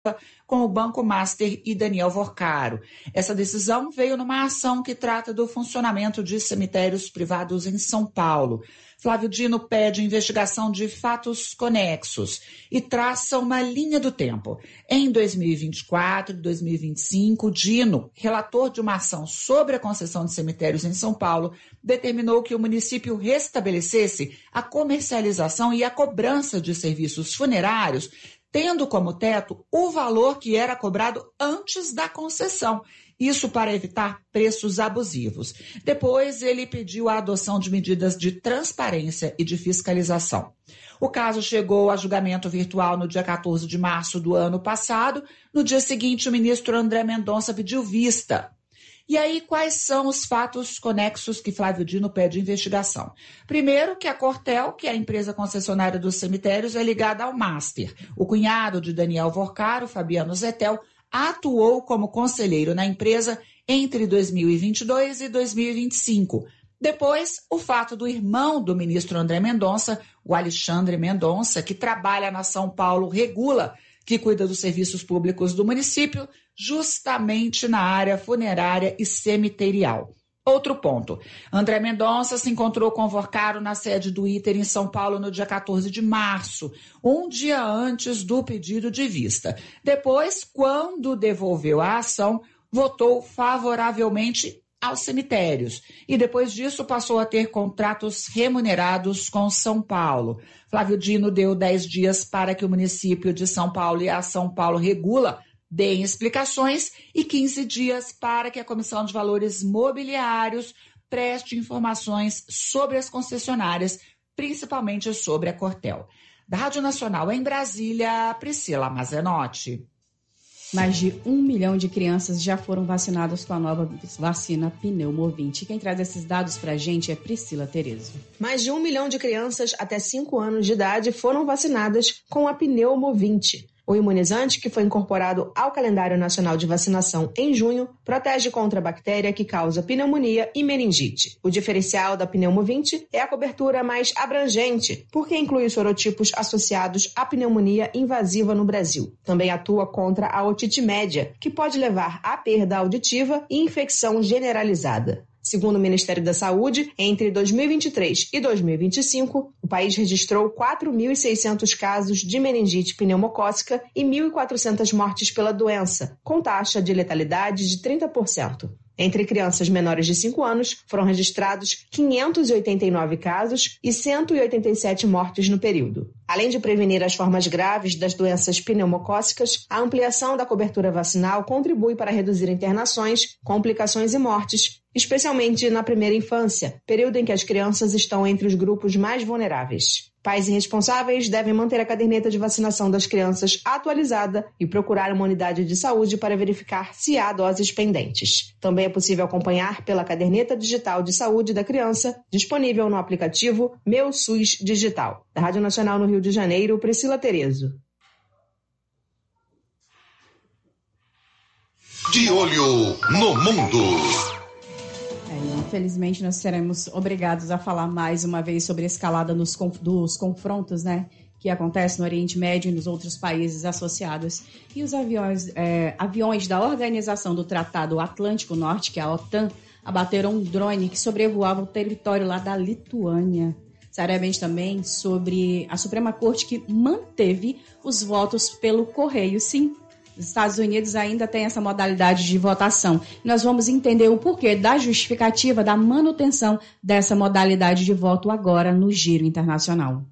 com o Banco Master e Daniel Vorcaro. Essa decisão veio numa ação que trata do funcionamento de cemitérios privados em São Paulo. Flávio Dino pede investigação de fatos conexos e traça uma linha do tempo. Em 2024 e 2025, Dino, relator de uma ação sobre a concessão de cemitérios em São Paulo, determinou que o município restabelecesse a comercialização e a cobrança de serviços funerários, tendo como teto o valor que era cobrado antes da concessão. Isso para evitar preços abusivos. Depois, ele pediu a adoção de medidas de transparência e de fiscalização. O caso chegou a julgamento virtual no dia 14 de março do ano passado. No dia seguinte, o ministro André Mendonça pediu vista. E aí, quais são os fatos conexos que Flávio Dino pede investigação? Primeiro, que a Cortel, que é a empresa concessionária dos cemitérios, é ligada ao Master. O cunhado de Daniel Vorcaro, Fabiano Zettel, atuou como conselheiro na empresa entre 2022 e 2025. Depois, o fato do irmão do ministro André Mendonça, o Alexandre Mendonça, que trabalha na São Paulo Regula, que cuida dos serviços públicos do município, justamente na área funerária e cemiterial. Outro ponto, André Mendonça se encontrou com Vorcaro na sede do ITER em São Paulo no dia 14 de março, um dia antes do pedido de vista. Depois, quando devolveu a ação, votou favoravelmente aos cemitérios e depois disso passou a ter contratos remunerados com São Paulo. Flávio Dino deu 10 dias para que o município de São Paulo e a São Paulo Regula deem explicações e 15 dias para que a Comissão de Valores Mobiliários preste informações sobre as concessionárias, principalmente sobre a Cortel. Da Rádio Nacional em Brasília, Priscila Mazenotti. Mais de 1 milhão de crianças já foram vacinadas com a nova vacina Pneumovinte. Quem traz esses dados para a gente é Priscila Terezo. Mais de 1 milhão de crianças até 5 anos de idade foram vacinadas com a Pneumovinte. O imunizante, que foi incorporado ao calendário nacional de vacinação em junho, protege contra a bactéria que causa pneumonia e meningite. O diferencial da Pneumovinte é a cobertura mais abrangente, porque inclui os sorotipos associados à pneumonia invasiva no Brasil. Também atua contra a otite média, que pode levar à perda auditiva e infecção generalizada. Segundo o Ministério da Saúde, entre 2023 e 2025, o país registrou 4.600 casos de meningite pneumocócica e 1.400 mortes pela doença, com taxa de letalidade de 30%. Entre crianças menores de 5 anos, foram registrados 589 casos e 187 mortes no período. Além de prevenir as formas graves das doenças pneumocócicas, a ampliação da cobertura vacinal contribui para reduzir internações, complicações e mortes, especialmente na primeira infância, período em que as crianças estão entre os grupos mais vulneráveis. Pais e responsáveis devem manter a caderneta de vacinação das crianças atualizada e procurar uma unidade de saúde para verificar se há doses pendentes. Também é possível acompanhar pela caderneta digital de saúde da criança, disponível no aplicativo Meu SUS Digital. Da Rádio Nacional no Rio de Janeiro, Priscila Terezo. De olho no mundo. Infelizmente, nós seremos obrigados a falar mais uma vez sobre a escalada dos confrontos, né, que acontece no Oriente Médio e nos outros países associados. E os aviões da Organização do Tratado Atlântico Norte, que é a OTAN, abateram um drone que sobrevoava o território lá da Lituânia. Seriamente também sobre a Suprema Corte, que manteve os votos pelo correio. Sim, os Estados Unidos ainda tem essa modalidade de votação. Nós vamos entender o porquê da justificativa da manutenção dessa modalidade de voto agora no Giro Internacional.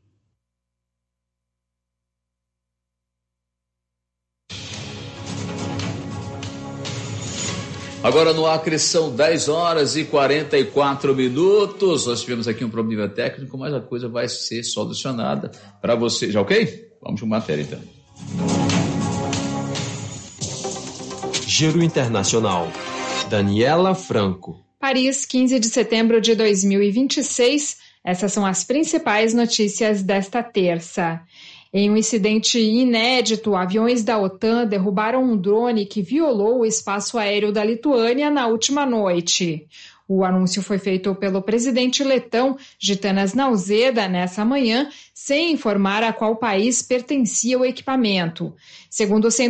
Agora no Acre são 10 horas e 44 minutos. Nós tivemos aqui um problema técnico, mas a coisa vai ser solucionada para você. Já ok? Vamos para a matéria então. Giro Internacional. Daniela Franco. Paris, 15 de setembro de 2026. Essas são as principais notícias desta terça. Em um incidente inédito, aviões da OTAN derrubaram um drone que violou o espaço aéreo da Lituânia na última noite. O anúncio foi feito pelo presidente letão Gitanas Nausėda nessa manhã, sem informar a qual país pertencia o equipamento. Segundo o